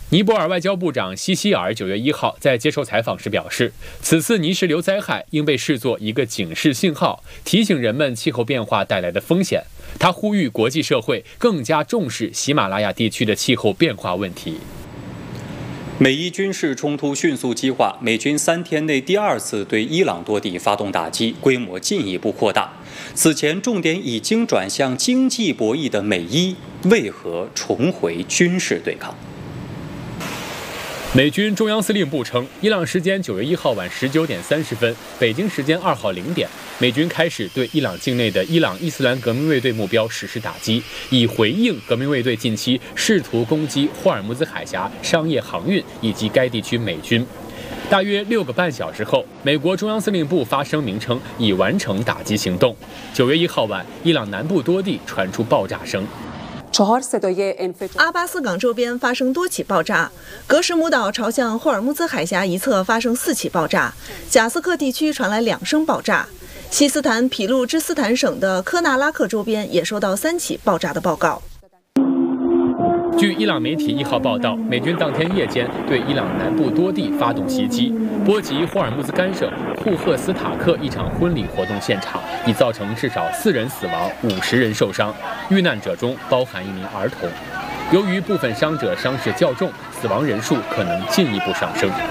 尼泊尔外交部长西希尔9月1号在接受采访时表示，此次泥石流灾害应被视作一个警示信号，提醒人们气候变化带来的风险。他呼吁国际社会更加重视喜马拉雅地区的气候变化问题。 美伊军事冲突迅速激化，美军3天内第2次对伊朗多地发动打击，规模进一步扩大。此前重点已经转向经济博弈的美伊，为何重回军事对抗？ 美军中央司令部称，伊朗时间9月1号晚19点30分，北京时间2号0点，美军开始对伊朗境内的伊朗伊斯兰革命卫队目标实施打击，以回应革命卫队近期试图攻击霍尔木兹海峡商业航运以及该地区美军。大约6个半小时后，美国中央司令部发声明称已完成打击行动。9月1号晚，伊朗南部多地传出爆炸声。 阿巴斯港周边发生多起爆炸，格什姆岛朝向霍尔木兹海峡一侧发生4起爆炸，贾斯克地区传来2声爆炸，西斯坦匹路支斯坦省的科纳拉克周边也收到3起爆炸的报告。 据伊朗媒体1号报道，美军当天夜间对伊朗南部多地发动袭击，波及霍尔木兹干省库赫斯塔克一场婚礼活动现场，已造成至少4人死亡，50人受伤，遇难者中包含1名儿童。由于部分伤者伤势较重，死亡人数可能进一步上升。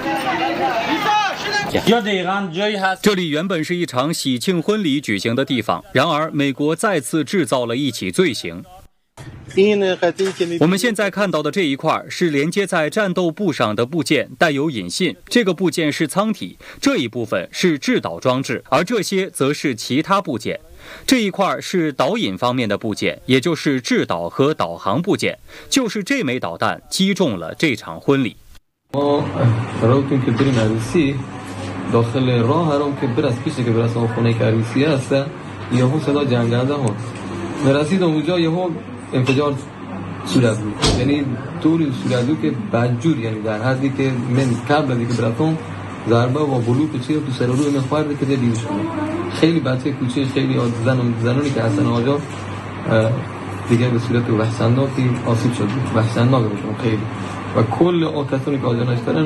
这里原本是一场喜庆婚礼举行的地方，然而美国再次制造了一起罪行。我们现在看到的这一块是连接在战斗部上的部件，带有引信，这个部件是舱体，这一部分是制导装置，而这些则是其他部件。这一块是导引方面的部件，也就是制导和导航部件，就是这枚导弹击中了这场婚礼。 انفجار صورت بود یعنی طوری صورت بود که بدجور یعنی در حدی که من قبل از اینکه برفتم ضربه با بلوک چیه تو سر روی من خورد که دیگه شده خیلی بچه کوچه خیلی زنانی که حسن آقا دیگه به صورت وحشتناکی آسیب شد وحشتناک بودن خیلی و کل کسانی که آزارش دارن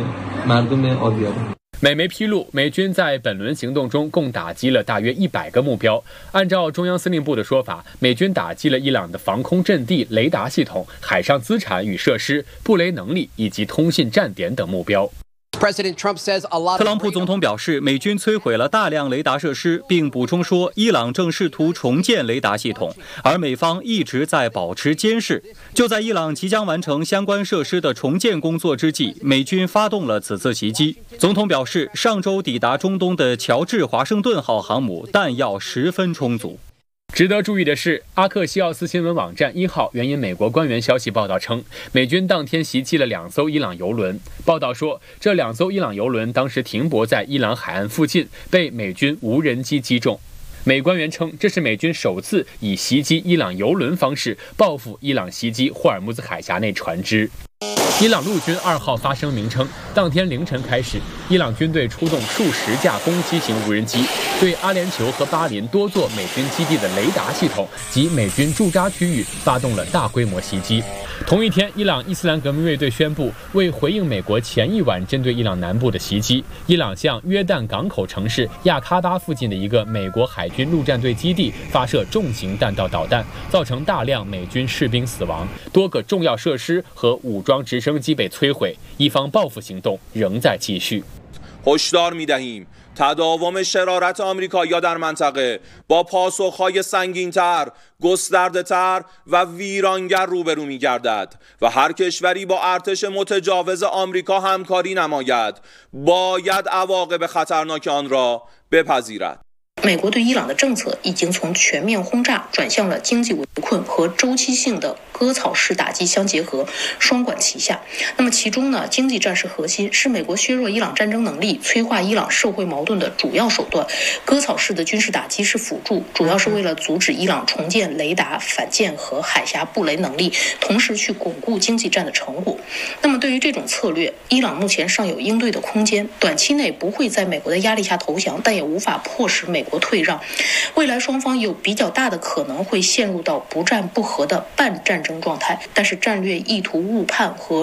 مردم عادی هستند。 美媒披露，美军在本轮行动中共打击了大约100个目标。按照中央司令部的说法，美军打击了伊朗的防空阵地、雷达系统、海上资产与设施、布雷能力以及通信站点等目标。 特朗普总统表示，美军摧毁了大量雷达设施，并补充说，伊朗正试图重建雷达系统，而美方一直在保持监视。就在伊朗即将完成相关设施的重建工作之际，美军发动了此次袭击。总统表示，上周抵达中东的乔治华盛顿号航母弹药十分充足。 值得注意的是，阿克西奥斯新闻网站1号援引美国官员消息报道称，美军当天袭击了2艘伊朗油轮。报道说，这2艘伊朗油轮当时停泊在伊朗海岸附近，被美军无人机击中。美官员称，这是美军首次以袭击伊朗油轮方式报复伊朗袭击霍尔木兹海峡内船只。伊朗陆军2号发声明称，当天凌晨开始，伊朗军队出动数十架攻击型无人机，对阿联酋和巴林多座美军基地的雷达系统及美军驻扎区域发动了大规模袭击。同一天，伊朗伊斯兰革命卫队宣布，为回应美国前一晚针对伊朗南部的袭击，伊朗向约旦港口城市亚喀巴附近的一个美国海军陆战队基地发射重型弹道导弹，造成大量美军士兵死亡，多个重要设施和武装直升机被摧毁，一方报复行动仍在继续。 هشدار می‌دهیم تداوم شرارت آمریکایی‌ها در منطقه با پاسخ‌های سنگین‌تر، گسترده‌تر و ویرانگر روبرو می‌گردد و هر کشوری با ارتش متجاوز آمریکا همکاری نماید باید عواقب خطرناک آن را بپذیرد。 美国对伊朗的政策已经从全面轰炸转向了经济围困和周期性的割草式打击相结合，双管齐下。那么其中呢，经济战是核心，是美国削弱伊朗战争能力、催化伊朗社会矛盾的主要手段；割草式的军事打击是辅助，主要是为了阻止伊朗重建雷达、反舰和海峡布雷能力，同时去巩固经济战的成果。那么对于这种策略，伊朗目前尚有应对的空间，短期内不会在美国的压力下投降，但也无法迫使美国退让。未来双方有比较大的可能会陷入到不战不和的半战争状态，但是战略意图误判和